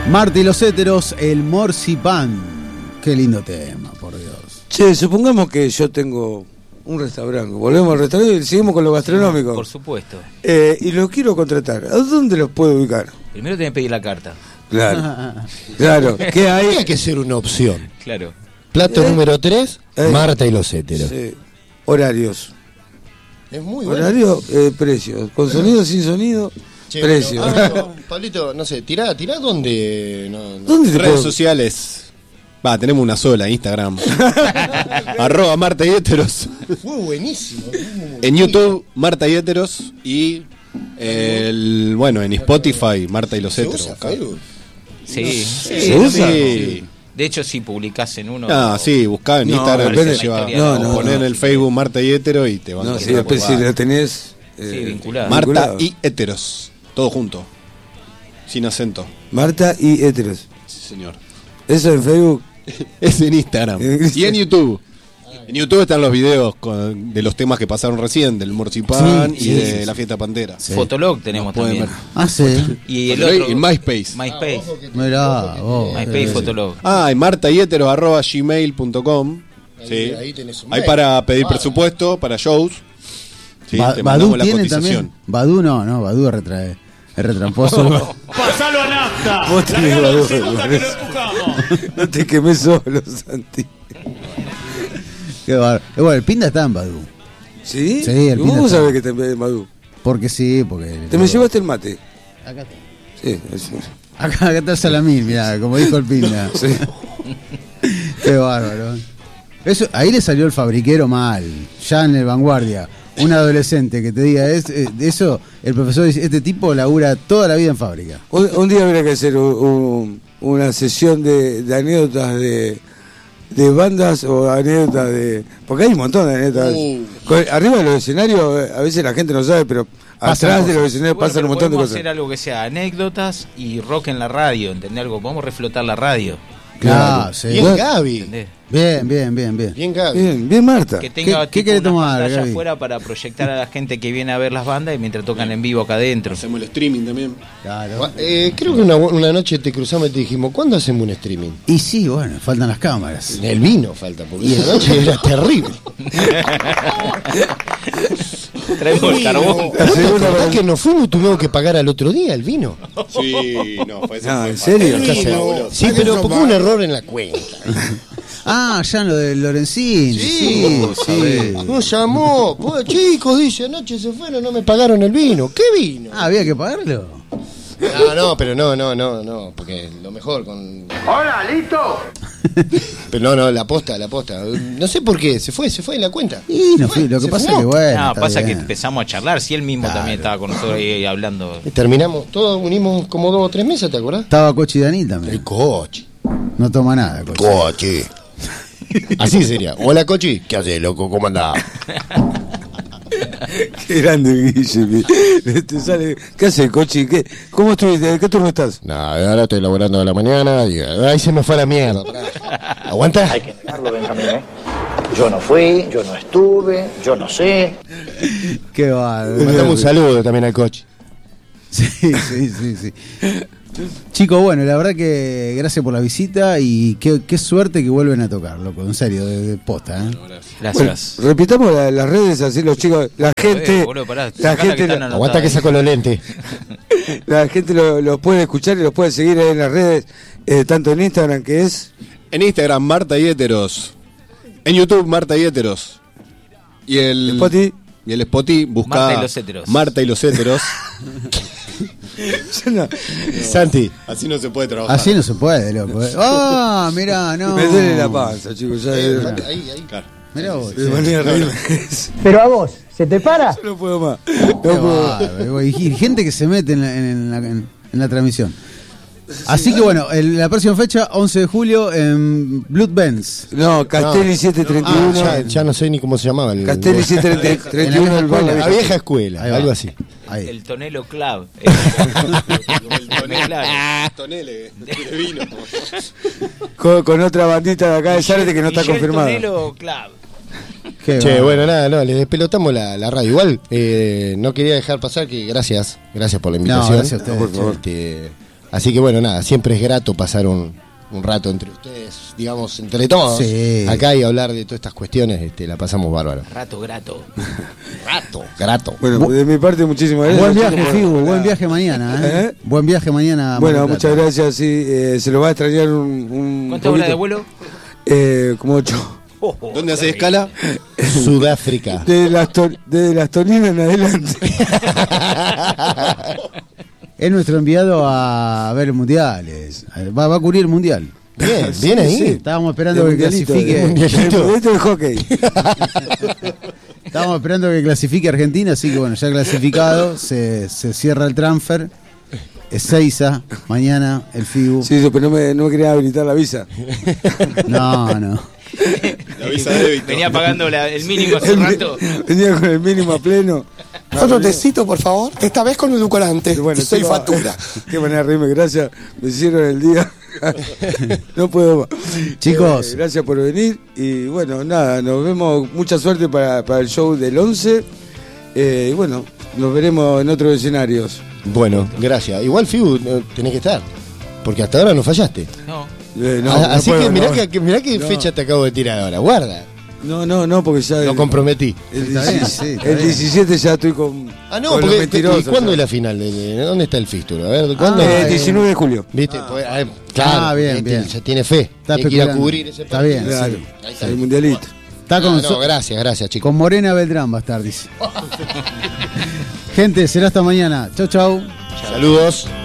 Marta y los héteros, el Morcipán. Qué lindo tema, por Dios. Che, supongamos que yo tengo un restaurante. Volvemos al restaurante y seguimos con lo gastronómico. Por supuesto. Y lo quiero contratar. ¿A dónde los puedo ubicar? Primero tenés que pedir la carta. Claro. Claro. ¿Qué hay? Tiene que ser una opción. Claro. Plato número 3, Marta y los héteros. Sí. Horarios. Es muy bueno. Horario, precios. Con sonido, sin sonido, Che, precio. Pablito, no sé, tirá dónde. ¿Dónde te Redes puedo? sociales. Tenemos una sola, Instagram. @ Marta y Héteros. Fue buenísimo. En YouTube, Marta y Héteros. Y en Spotify, Marta y los ¿Se Héteros. usa Facebook? Sí. ¿Se usa? Sí. De hecho, si publicás en uno. Sí, buscá en No, Instagram. depende. Te lleva, No, poner en el Facebook Marta y Hétero y te van No, a sí, después si lo tenés. Sí, vinculado. Marta vinculado. y Héteros. Todo junto. Sin acento. Marta y héteros. Sí, señor. Eso en Facebook. Es en Instagram. Y en YouTube. En YouTube están los videos de los temas que pasaron recién, del Morcipán y de la Fiesta Pantera. Sí. Fotolog tenemos Pueden también. ver. Sí. Y el Fotolog otro. y MySpace. MySpace. Mirá, vos. MySpace Fotolog. Y martayeteros@gmail.com. Sí. Ahí tenés un Hay mail. para pedir presupuesto, para shows. Sí, te Badoo mandamos la tiene cotización. también. Badoo no, Badoo retrae. Es retramposo. ¡Pasalo a nafta! Vos tenés ¡Largalo, Badoo, se nota que lo parece. empujamos! No te quemes solo, Santi. Qué bárbaro. Bueno, el Pinda está en Badoo. ¿Sí? Sí, el ¿Cómo Pinda vos está. sabés que te en Madú? Porque sí, porque. Te me llevaste el mate. Acá está. Sí, Acá está el salamín, mirá, como dijo el Pinda. sí. Qué bárbaro. Eso, ahí le salió el fabriquero mal. Ya en el Vanguardia. Un adolescente que te diga de eso, el profesor dice: este tipo labura toda la vida en fábrica. Un día habría que hacer una sesión de anécdotas de bandas o anécdotas de... Porque hay un montón de anécdotas. Arriba de los escenarios, a veces la gente no sabe, pero Pasan atrás de cosas. los escenarios Bueno, pasan pero un montón de podemos cosas. hacer algo que sea anécdotas y rock en la radio, ¿entendés algo? Podemos reflotar la radio. Claro, sí. Bien, Bueno, Gaby. ¿Entendés? bien. Bien, Gaby. Bien, Marta. Que tenga ¿Qué tipo querés una tomar, pantalla Gaby? afuera para proyectar a la gente que viene a ver las bandas y mientras tocan en vivo acá adentro. Hacemos el streaming también. Claro. Creo que una noche te cruzamos y te dijimos, ¿cuándo hacemos un streaming? Y sí, bueno, faltan las cámaras. El vino falta, porque esa noche era terrible. Traemos el carbón. ¿No te acordás que nos fuimos y tuvimos que pagar al otro día el vino? Sí, no, fue No, ¿en serio? Sí, pero porque hubo un error en la cuenta. Ya en lo del Lorenzini. Sí. Nos llamó, pues, chicos, dice, anoche se fueron, no me pagaron el vino. ¿Qué vino? Había que pagarlo. Pero no, porque lo mejor con... ¡Hola, listo! Pero no, la posta. No sé por qué, se fue en la cuenta. Y no fui, lo que Se pasa fumó. es que bueno. No, está pasa bien. que empezamos a charlar. Si él mismo también estaba con nosotros ahí hablando. Y terminamos, todos unimos como 2 o 3 mesas, ¿te acordás? Estaba Cochi Danil también. El coche. No toma nada, Cochi. Coche. Así sería. Hola, Cochi. ¿Qué haces, loco? ¿Cómo andás? Qué grande, Guille. Te sale... ¿Qué haces, Cochi? ¿Cómo estuviste? ¿De qué turno estás? Nada, ahora estoy laborando de la mañana y ahí se me fue la mierda. ¿Aguanta? Hay que negarlo, Benjamín, ¿eh? Yo no fui, yo no estuve, yo no sé. Qué bárbaro. Mandamos un saludo también al coche. Sí. Chicos, bueno, la verdad que gracias por la visita y qué suerte que vuelven a tocar, loco, en serio, de posta, ¿eh? Gracias. Bueno, repitamos las redes, así los chicos, la gente... Boludo, pará, la sacala que gente, están anotadas. Aguanta que saco los lentes. la gente los puede escuchar y los puede seguir ahí en las redes, tanto en Instagram, que es... En Instagram, Marta y Héteros. En YouTube, Marta y Héteros. Y el Spotify. Y el Spotify, busca Marta y los Héteros. Marta y los Héteros. Santi. Así no se puede trabajar. Así no se puede, loco. Mirá, no. Me duele la panza, chicos. Ahí. Claro. Mirá vos. De manera a reírme. Pero a vos, ¿se te para? No puedo más. Qué bárbaro. Y gente que se mete en la transmisión. Así que bueno, la próxima fecha, 11 de julio, en Blood Benz. No, Castelli 731. Ya no sé ni cómo se llamaba. Castelli 731 el bar. La vieja escuela, Ahí va. algo así. Ahí. El Tonelo Club. El Tonelo Tonele, de vino. Con otra bandita de acá de Zárate que no está Michel confirmada. Tonelo Club. Qué Che, bárbaro. bueno, nada, no, les despelotamos la radio. Igual, no quería dejar pasar que gracias por la invitación. gracias a ustedes, Este, Así que bueno, nada, siempre es grato pasar un rato entre ustedes, digamos, entre todos, Sí. acá y hablar de todas estas cuestiones, la pasamos bárbaro. Rato grato. Grato. Bueno, de mi parte, muchísimas gracias. Buen viaje, chicos, por- Figu, buen viaje mañana, ¿eh? ¿Eh? Buen viaje mañana. a Bueno, Mar del muchas Plata. gracias. Sí, se lo va a extrañar un ¿Cuántas horas de poquito. vuelo? Como 8. ¿Dónde hace escala? Sudáfrica. De las Toninas en adelante. Es nuestro enviado a ver mundiales. Va a cubrir el mundial. Bien, bien ahí. sí. Estábamos esperando De que mundialito, clasifique. de mundialito de hockey. Estábamos esperando que clasifique Argentina, así que bueno, ya clasificado, se cierra el transfer. Ezeiza, mañana el FIBU. Sí, pero no me quería habilitar la visa. No. La visa de débito. Venía pagando el mínimo hace rato. Venía con el mínimo a pleno. Otro tecito, por favor. Esta vez con edulcorante. Bueno, Soy chicos, factura. Qué manera de reírme, gracias. Me hicieron el día. No puedo más. Chicos. Gracias por venir. Y bueno, nada, nos vemos. Mucha suerte para el show del 11. Y bueno, nos veremos en otros escenarios. Bueno, gracias. Igual, Fibu, tenés que estar. Porque hasta ahora no fallaste. No. Así puedo, que mirá, no. mirá qué No. fecha te acabo de tirar ahora. Guarda. No, porque ya. Lo comprometí. El, Está bien, 17, sí, está el bien. 17 ya estoy con. Ah, no, con los porque. mentirosos, ¿Y cuándo ya. es la final? ¿Dónde está el fístula? A ver, ¿cuándo? 19 de julio. ¿Viste? Pues, claro, bien, bien. ya tiene fe. Está Tiene que ir a especulando. cubrir ese Está partido. bien, Claro, sí. Ahí está. el mundialito. Está con, No, gracias, chicos. con Morena Beltrán va a estar, dice. Gente, será hasta mañana. Chau. Saludos.